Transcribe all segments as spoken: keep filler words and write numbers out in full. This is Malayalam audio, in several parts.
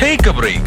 Take a break.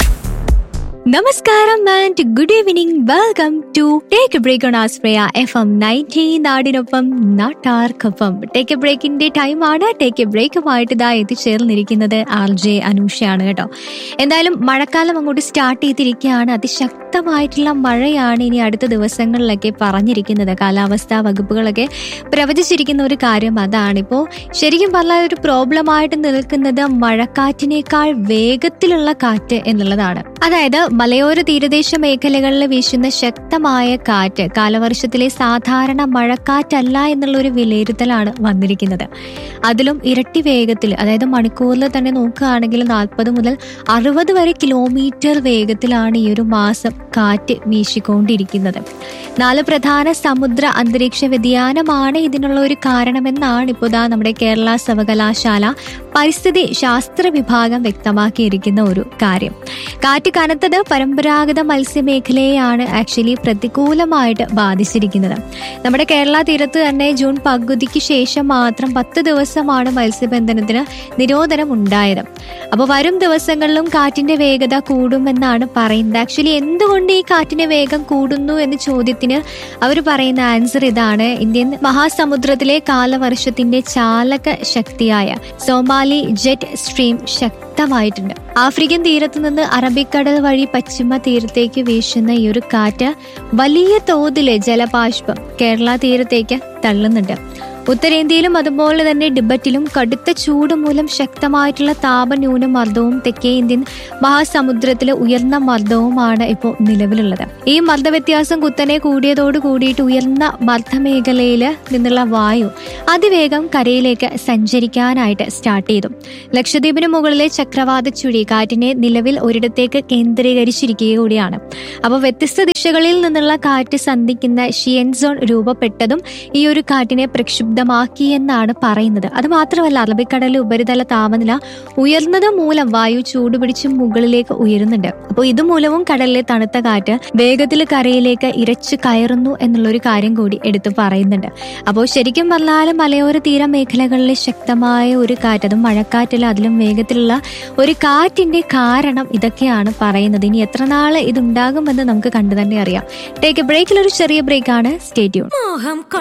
നമസ്കാരം and good evening. Welcome to take A break on ആസ്പ്രയ F M ninety. നാടിനൊപ്പം നാട്ടാർക്കൊപ്പം ടേക്ക് എ ബ്രേക്കിന്റെ ടൈമാണ്. ടേക്ക് എ ബ്രേക്കുമായിട്ട് ഇതാ എത്തിച്ചേർന്നിരിക്കുന്നത് ആർ ജെ അനൂഷയാണ് കേട്ടോ. എന്തായാലും മഴക്കാലം അങ്ങോട്ട് സ്റ്റാർട്ട് ചെയ്തിരിക്കുകയാണ്. അതിശക്തമായിട്ടുള്ള മഴയാണ് ഇനി അടുത്ത ദിവസങ്ങളിലൊക്കെ പറഞ്ഞിരിക്കുന്നത്. കാലാവസ്ഥാ വകുപ്പുകളൊക്കെ പ്രവചിച്ചിരിക്കുന്ന ഒരു കാര്യം അതാണ്. ഇപ്പോൾ ശരിക്കും പറഞ്ഞാൽ ഒരു പ്രോബ്ലമായിട്ട് നിൽക്കുന്നത് മഴക്കാറ്റിനേക്കാൾ വേഗത്തിലുള്ള കാറ്റ് എന്നുള്ളതാണ്. അതായത് മലയോര തീരദേശ മേഖലകളിൽ വീശുന്ന ശക്തമായ കാറ്റ് കാലവർഷത്തിലെ സാധാരണ മഴക്കാറ്റല്ല എന്നുള്ള ഒരു വിലയിരുത്തലാണ് വന്നിരിക്കുന്നത്. അതിലും ഇരട്ടി വേഗത്തിൽ, അതായത് മണിക്കൂറിൽ തന്നെ നോക്കുകയാണെങ്കിൽ നാൽപ്പത് മുതൽ അറുപത് വരെ കിലോമീറ്റർ വേഗത്തിലാണ് ഈ ഒരു മാസം കാറ്റ് വീശിക്കൊണ്ടിരിക്കുന്നത്. നാല് പ്രധാന സമുദ്ര അന്തരീക്ഷ വ്യതിയാനമാണ് ഇതിനുള്ള ഒരു കാരണമെന്നാണ് ഇപ്പോൾ ദാ നമ്മുടെ കേരള സർവകലാശാല പരിസ്ഥിതി ശാസ്ത്ര വിഭാഗം വ്യക്തമാക്കിയിരിക്കുന്ന ഒരു കാര്യം. കാറ്റ് കനത്തത് പരമ്പരാഗത മത്സ്യമേഖലയെയാണ് ആക്ച്വലി പ്രതികൂലമായിട്ട് ബാധിച്ചിരിക്കുന്നത്. നമ്മുടെ കേരള തീരത്ത് തന്നെ ജൂൺ പകുതിക്ക് ശേഷം മാത്രം പത്ത് ദിവസമാണ് മത്സ്യബന്ധനത്തിന് നിരോധനം ഉണ്ടായത്. അപ്പോൾ വരും ദിവസങ്ങളിലും കാറ്റിന്റെ വേഗത കൂടുമെന്നാണ് പറയുന്നത്. ആക്ച്വലി എന്തുകൊണ്ട് ഈ കാറ്റിന്റെ വേഗം കൂടുന്നു എന്ന ചോദ്യത്തിന് അവർ പറയുന്ന ആൻസർ ഇതാണ്. ഇന്ത്യൻ മഹാസമുദ്രത്തിലെ കാലവർഷത്തിന്റെ ചാലക ശക്തിയായ സോമാലി ജെറ്റ് സ്ട്രീം ശക്തമായിട്ടുണ്ട്. ആഫ്രിക്കൻ തീരത്തു നിന്ന് അറബിക്കടൽ വഴി പശ്ചിമ തീരത്തേക്ക് വീശുന്ന ഈ ഒരു കാറ്റ് വലിയ തോതില് ജലബാഷ്പം കേരള തീരത്തേക്ക് തള്ളുന്നുണ്ട്. ഉത്തരേന്ത്യയിലും അതുപോലെ തന്നെ ടിബറ്റിലും കടുത്ത ചൂട് മൂലം ശക്തമായിട്ടുള്ള താപന്യൂനമർദ്ദവും തെക്കേ ഇന്ത്യൻ മഹാസമുദ്രത്തിലെ ഉയർന്ന മർദ്ദവുമാണ് ഇപ്പോൾ നിലവിലുള്ളത്. ഈ മർദ്ദവ്യത്യാസം കുത്തനെ കൂടിയതോട് കൂടിയിട്ട് ഉയർന്ന മർദ്ദമേഖലയിൽ നിന്നുള്ള വായു അതിവേഗം കരയിലേക്ക് സഞ്ചരിക്കാനായിട്ട് സ്റ്റാർട്ട് ചെയ്തു. ലക്ഷദ്വീപിന് മുകളിലെ ചക്രവാത ചുഴി കാറ്റിനെ നിലവിൽ ഒരിടത്തേക്ക് കേന്ദ്രീകരിച്ചിരിക്കുക കൂടിയാണ്. അപ്പോൾ വ്യത്യസ്ത ദിശകളിൽ നിന്നുള്ള കാറ്റ് സന്ധിക്കുന്ന ഷിയൻ സോൺ രൂപപ്പെട്ടതും ഈ ഒരു കാറ്റിനെ പ്രക്ഷുബ്ധ ാക്കിയെന്നാണ് പറയുന്നത്. അത് മാത്രമല്ല, അറബിക്കടലിലെ ഉപരിതല താപനില ഉയർന്നത് മൂലം വായു ചൂടുപിടിച്ച് മുകളിലേക്ക് ഉയരുന്നുണ്ട്. അപ്പോൾ ഇതുമൂലവും കടലിലെ തണുത്ത കാറ്റ് വേഗത്തിൽ കരയിലേക്ക് ഇരച്ചു കയറുന്നു എന്നുള്ളൊരു കാര്യം കൂടി എടുത്തു പറയുന്നുണ്ട്. അപ്പോൾ ശരിക്കും പറഞ്ഞാൽ മലയോര തീര മേഖലകളിലെ ശക്തമായ ഒരു കാറ്റ്, അതും മഴക്കാറ്റിൽ അതിലും വേഗത്തിലുള്ള ഒരു കാറ്റിന്റെ കാരണം ഇതൊക്കെയാണ് പറയുന്നത്. ഇനി എത്ര നാള് ഇതുണ്ടാകുമെന്ന് നമുക്ക് കണ്ടു തന്നെ അറിയാം. ടേക്ക് എ ബ്രേക്കിൽ ഒരു ചെറിയ ബ്രേക്കാണ്. Stay tune.